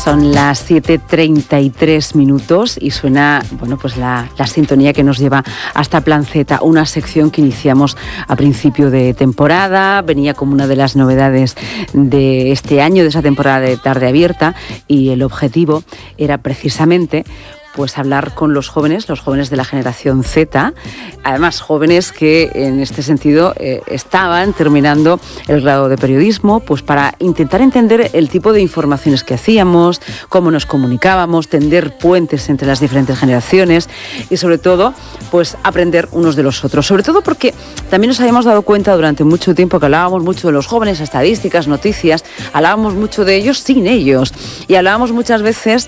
Son las 7:33 y suena, bueno, pues la sintonía que nos lleva hasta Plan Z, una sección que iniciamos a principio de temporada. Venía como una de las novedades de este año, de esa temporada de Tarde Abierta, y el objetivo era precisamente pues hablar con los jóvenes de la generación Z, además jóvenes que en este sentido estaban terminando el grado de periodismo, pues para intentar entender el tipo de informaciones que hacíamos, cómo nos comunicábamos, tender puentes entre las diferentes generaciones y sobre todo pues aprender unos de los otros, sobre todo porque también nos habíamos dado cuenta durante mucho tiempo que hablábamos mucho de los jóvenes, estadísticas, noticias, hablábamos mucho de ellos sin ellos y hablamos muchas veces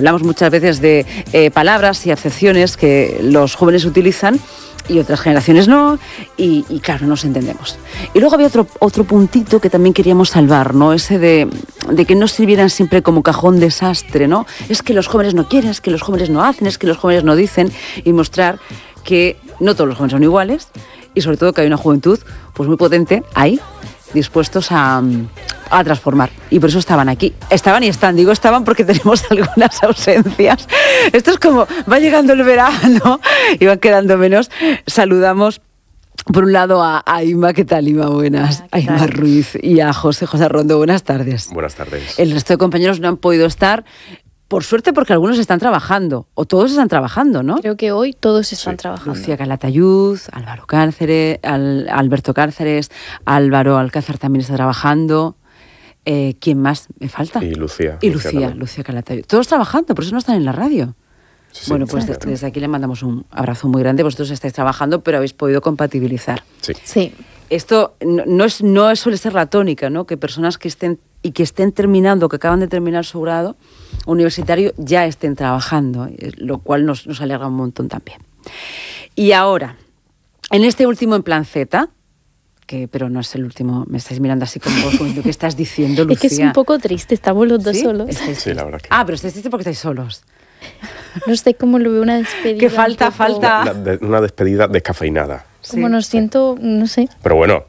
de palabras y acepciones que los jóvenes utilizan y otras generaciones no, y claro, no nos entendemos. Y luego había otro puntito que también queríamos salvar, ¿no? Ese de que no sirvieran siempre como cajón desastre, ¿no? Es que los jóvenes no quieren, es que los jóvenes no hacen, es que los jóvenes no dicen, y mostrar que no todos los jóvenes son iguales y sobre todo que hay una juventud pues muy potente ahí, dispuestos a transformar. Y por eso estaban aquí. Estaban y están. Digo estaban porque tenemos algunas ausencias. Esto es como, va llegando el verano y van quedando menos. Saludamos por un lado a Inma. ¿Qué tal, Inma? Buenas. A Inma Ruiz y a José Arrondo. Buenas tardes. Buenas tardes. El resto de compañeros no han podido estar, por suerte, porque algunos están trabajando, o todos están trabajando, ¿no? Creo que hoy todos están trabajando. Lucía Calatayud, Álvaro Cárceres, Alberto Cárceres, Álvaro Alcázar también está trabajando. ¿Quién más me falta? Y Lucía. Lucía Calatayud. Todos trabajando, por eso no están en la radio. Sí, bueno, pues desde aquí le mandamos un abrazo muy grande. Vosotros estáis trabajando, pero habéis podido compatibilizar. Sí. Esto no suele ser la tónica, ¿no? Que personas que estén terminando, que acaban de terminar su grado universitario, ya estén trabajando, lo cual nos alegra un montón también. Y ahora, en este último en Plan Z, pero no es el último, me estáis mirando así como vos, ¿qué estás diciendo, Lucía? Es que es un poco triste, estamos los dos solos. Sí, la verdad que... pero estáis tristes porque estáis solos. No sé cómo lo veo, una despedida. Que falta. Una despedida descafeinada. Como nos siento, no sé. Pero bueno,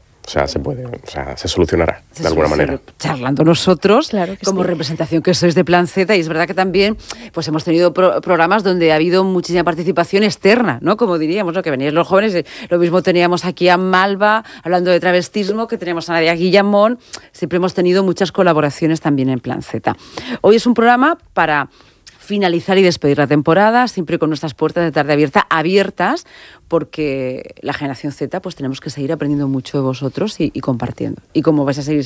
se solucionará de alguna manera. Charlando nosotros, claro que como sí. Representación que sois de Plan Z, y es verdad que también pues hemos tenido programas donde ha habido muchísima participación externa, ¿no? Como diríamos, ¿no? Que veníais los jóvenes, lo mismo teníamos aquí a Malva hablando de travestismo, que teníamos a Nadia Guillamón, siempre hemos tenido muchas colaboraciones también en Plan Z. Hoy es un programa para finalizar y despedir la temporada, siempre con nuestras puertas de Tarde Abierta abiertas, porque la generación Z pues tenemos que seguir aprendiendo mucho de vosotros y compartiendo. Y como vais a seguir